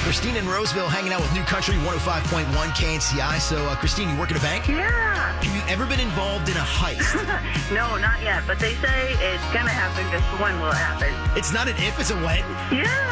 Christine in Roseville hanging out with New Country 105.1 KNCI. So, Christine, you work at a bank? Yeah. Have you ever been involved in a heist? No, not yet. But they say it's going to happen. Just when will it happen? It's not an if, it's a when. Yeah.